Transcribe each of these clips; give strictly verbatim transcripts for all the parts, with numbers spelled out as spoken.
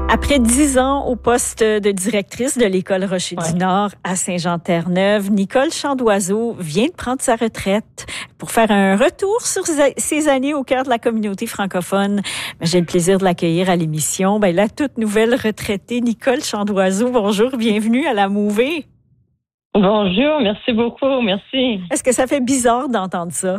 Après dix ans au poste de directrice de l'École Rocher-du-Nord à Saint-Jean-Terre-Neuve, Nicole Chandoiseau vient de prendre sa retraite pour faire un retour sur ses années au cœur de la communauté francophone. J'ai le plaisir de l'accueillir à l'émission. Ben, la toute nouvelle retraitée, Nicole Chandoiseau. Bonjour, bienvenue à la Mouvée. Bonjour, merci beaucoup, merci. Est-ce que ça fait bizarre d'entendre ça?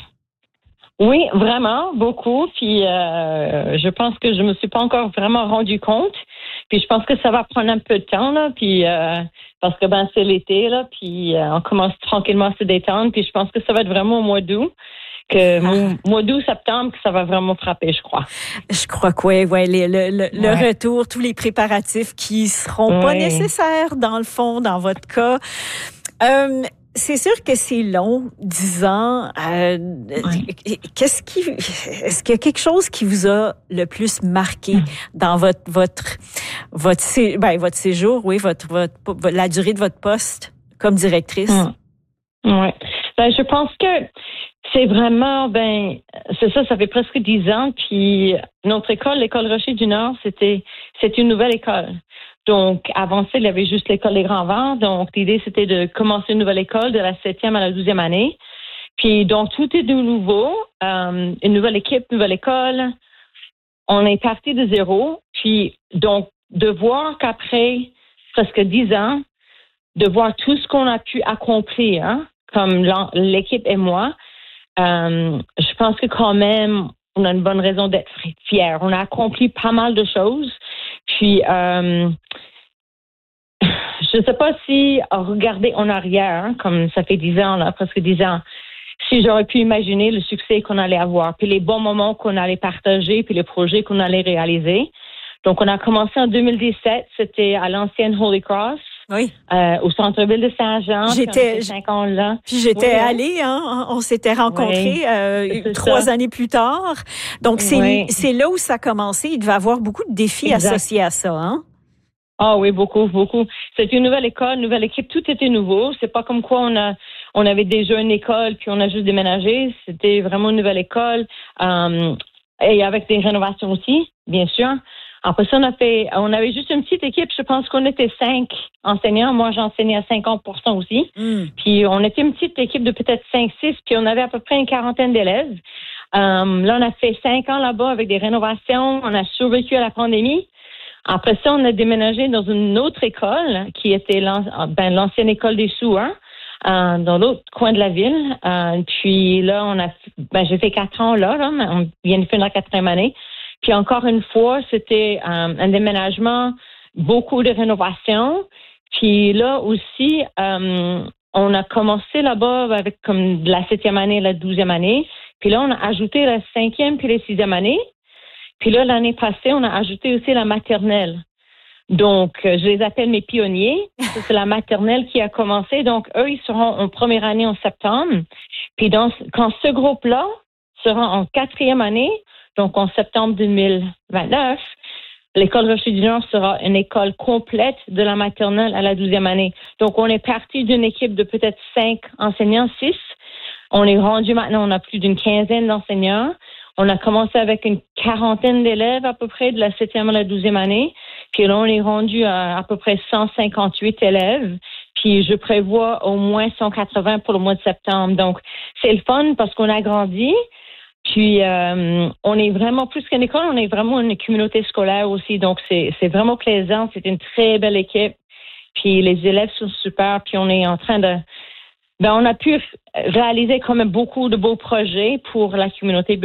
Oui, vraiment, beaucoup. Puis euh, je pense que je me suis pas encore vraiment rendu compte. Puis je pense que ça va prendre un peu de temps, là. Puis euh, parce que ben c'est l'été, là. Puis euh, on commence tranquillement à se détendre. Puis je pense que ça va être vraiment au mois d'août. Que ah. mois d'août, septembre, que ça va vraiment frapper, je crois. Je crois que oui, ouais, le, le, le, ouais. le retour, tous les préparatifs qui seront ouais. pas nécessaires dans le fond, dans votre cas. Euh, C'est sûr que c'est long, dix ans. Euh, ouais. Qu'est-ce qui, est-ce qu'il y a quelque chose qui vous a le plus marqué mmh. dans votre votre votre ben votre séjour, oui, votre votre la durée de votre poste comme directrice? Mmh. Ouais. Ben je pense que c'est vraiment ben c'est ça, ça fait presque dix ans. Puis notre école, l'école Rocher-du-Nord, c'était c'est une nouvelle école. Donc, avant ça, il y avait juste l'école des Grands-Vents. Donc, l'idée, c'était de commencer une nouvelle école de la septième à la douzième année. Puis, donc, tout est de nouveau. Euh, une nouvelle équipe, une nouvelle école. On est parti de zéro. Puis, donc, de voir qu'après presque dix ans, de voir tout ce qu'on a pu accomplir, hein, comme l'équipe et moi, euh, je pense que quand même, on a une bonne raison d'être fiers. On a accompli pas mal de choses. Puis, euh, je ne sais pas si regarder en arrière, hein, comme ça fait dix ans, là, presque dix ans, si j'aurais pu imaginer le succès qu'on allait avoir, puis les bons moments qu'on allait partager, puis les projets qu'on allait réaliser. Donc, on a commencé en deux mille dix-sept, c'était à l'ancienne Holy Cross. Oui. Euh, au centre-ville de Saint-Jean. J'étais cinq ans là. Puis j'étais oui, allée, hein, on s'était rencontrés oui, euh, trois ça. années plus tard. Donc c'est oui. c'est là où ça a commencé. Il devait y avoir beaucoup de défis exact. associés à ça, hein? Ah oui, beaucoup, beaucoup. C'est une nouvelle école, une nouvelle équipe, tout était nouveau. C'est pas comme quoi on a on avait déjà une école puis on a juste déménagé. C'était vraiment une nouvelle école euh, et avec des rénovations aussi, bien sûr. Après ça, on a fait, on avait juste une petite équipe. Je pense qu'on était cinq enseignants. Moi, j'enseignais à cinquante pour cent aussi. Mm. Puis, on était une petite équipe de peut-être cinq, six. Puis, on avait à peu près une quarantaine d'élèves. Um, là, on a fait cinq ans là-bas avec des rénovations. On a survécu à la pandémie. Après ça, on a déménagé dans une autre école qui était ben, l'ancienne école des Souhaits, euh, dans l'autre coin de la ville. Euh, puis là, on a, ben, j'ai fait quatre ans là, là. On vient de finir la quatrième année. Puis encore une fois, c'était euh, un déménagement, beaucoup de rénovations. Puis là aussi, euh, on a commencé là-bas avec comme la septième année, la douzième année. Puis là, on a ajouté la cinquième puis la sixième année. Puis là, l'année passée, on a ajouté aussi la maternelle. Donc, je les appelle mes pionniers. Ça, c'est la maternelle qui a commencé. Donc, eux, ils seront en première année en septembre. Puis dans, quand ce groupe-là sera en quatrième année, donc, en septembre deux mille vingt-neuf, l'école Rocher-du-Nord sera une école complète de la maternelle à la douzième année. Donc, on est parti d'une équipe de peut-être cinq enseignants, six. On est rendu maintenant, on a plus d'une quinzaine d'enseignants. On a commencé avec une quarantaine d'élèves à peu près de la septième à la douzième année. Puis là, on est rendu à à peu près cent cinquante-huit élèves. Puis je prévois au moins cent quatre-vingts pour le mois de septembre. Donc, c'est le fun parce qu'on a grandi. Puis, euh, on est vraiment plus qu'une école, on est vraiment une communauté scolaire aussi. Donc, c'est, c'est vraiment plaisant. C'est une très belle équipe. Puis, les élèves sont super. Puis, on est en train de... Ben, on a pu réaliser quand même beaucoup de beaux projets pour la communauté